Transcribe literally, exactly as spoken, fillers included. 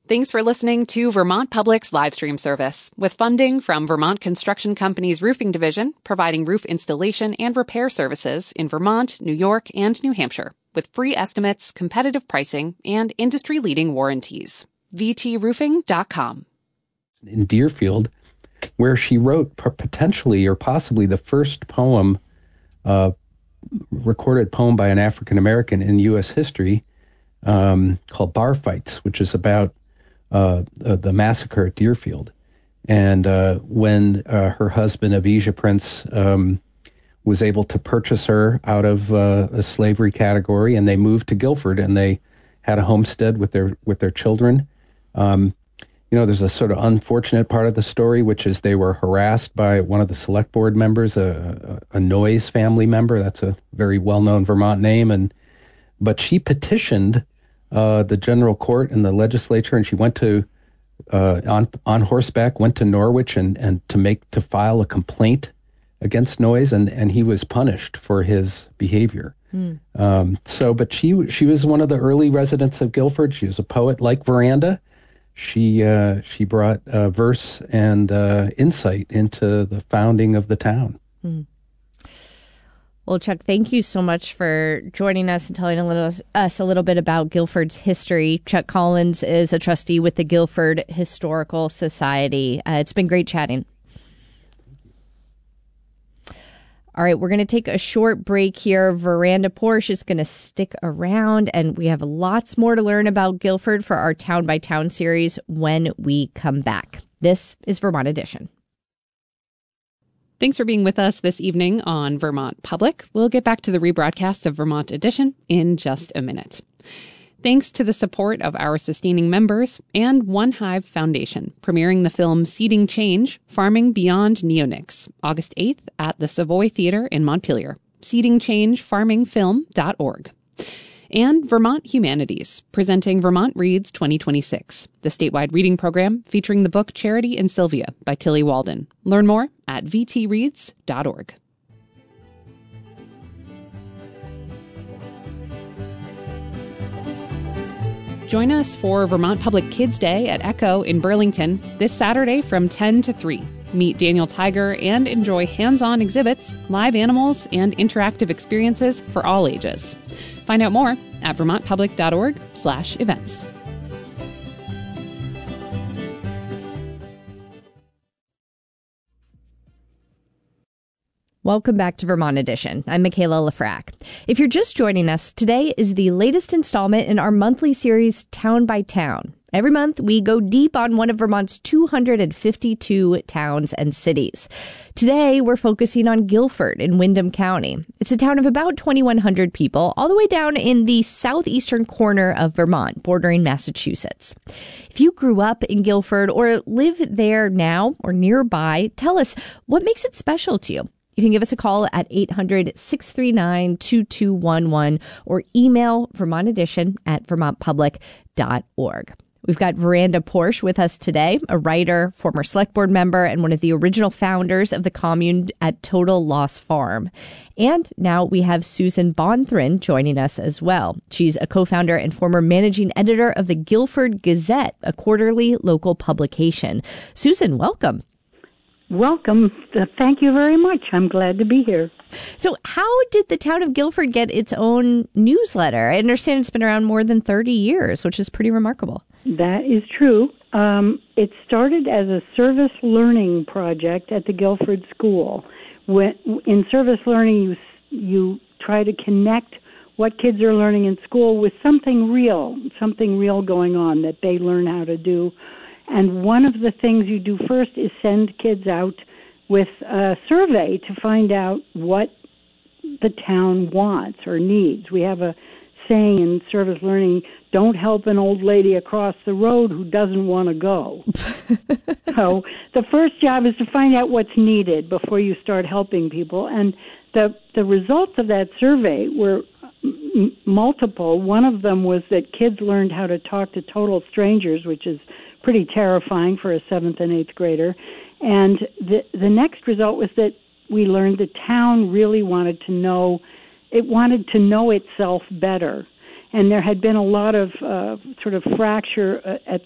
Thanks for listening to Vermont Public's live stream service, with funding from Vermont Construction Company's Roofing Division, providing roof installation and repair services in Vermont, New York, and New Hampshire, with free estimates, competitive pricing, and industry-leading warranties. v t roofing dot com. In Deerfield, where she wrote potentially or possibly the first poem, uh, recorded poem by an African-American in U S history, um, called Bar Fights, which is about uh, uh, the massacre at Deerfield. And uh, when uh, her husband, Avijah Prince, um, was able to purchase her out of uh, a slavery category, and they moved to Guilford, and they had a homestead with their with their children. Um, you know, there's a sort of unfortunate part of the story, which is they were harassed by one of the select board members, a, a, a Noyes family member. That's a very well-known Vermont name. And but she petitioned uh, the general court and the legislature, and she went to uh, on on horseback, went to Norwich and and to make to file a complaint against Noyes, and and he was punished for his behavior. Mm. Um, so, but she she was one of the early residents of Guilford. She was a poet like Veranda. She uh, she brought uh, verse and uh, insight into the founding of the town. Mm. Well, Chuck, thank you so much for joining us and telling a little, us a little bit about Guilford's history. Chuck Collins is a trustee with the Guilford Historical Society. Uh, it's been great chatting. All right, we're going to take a short break here. Veranda Porsche is going to stick around, and we have lots more to learn about Guilford for our Town by Town series when we come back. This is Vermont Edition. Thanks for being with us this evening on Vermont Public. We'll get back to the rebroadcast of Vermont Edition in just a minute. Thanks to the support of our sustaining members and One Hive Foundation, premiering the film Seeding Change, Farming Beyond Neonics, August eighth at the Savoy Theater in Montpelier. seeding change farming film dot org. And Vermont Humanities, presenting Vermont Reads twenty twenty-six, the statewide reading program featuring the book Charity and Sylvia by Tilly Walden. Learn more at v t reads dot org. Join us for Vermont Public Kids Day at Echo in Burlington this Saturday from ten to three. Meet Daniel Tiger and enjoy hands-on exhibits, live animals, and interactive experiences for all ages. Find out more at vermont public dot org slash events. Welcome back to Vermont Edition. I'm Michaela Lafrac. If you're just joining us, today is the latest installment in our monthly series, Town by Town. Every month, we go deep on one of Vermont's two hundred fifty-two towns and cities. Today, we're focusing on Guilford in Windham County. It's a town of about twenty-one hundred people, all the way down in the southeastern corner of Vermont, bordering Massachusetts. If you grew up in Guilford or live there now or nearby, tell us what makes it special to you. You can give us a call at eight hundred, six three nine, two two one one or email Vermont Edition at vermont public dot org. We've got Veranda Porsche with us today, a writer, former select board member, and one of the original founders of the commune at Total Loss Farm. And now we have Susan Bonthrin joining us as well. She's a co-founder and former managing editor of the Guilford Gazette, a quarterly local publication. Susan, welcome. Welcome. Uh, thank you very much. I'm glad to be here. So how did the town of Guilford get its own newsletter? I understand it's been around more than thirty years, which is pretty remarkable. That is true. Um, it started as a service learning project at the Guilford School. When, in service learning, you, you try to connect what kids are learning in school with something real, something real going on that they learn how to do. And one of the things you do first is send kids out with a survey to find out what the town wants or needs. We have a saying in service learning, don't help an old lady across the road who doesn't want to go. So the first job is to find out what's needed before you start helping people. And the, the results of that survey were m- multiple. One of them was that kids learned how to talk to total strangers, which is pretty terrifying for a seventh and eighth grader. And the the next result was that we learned the town really wanted to know, it wanted to know itself better. And there had been a lot of uh, sort of fracture uh, at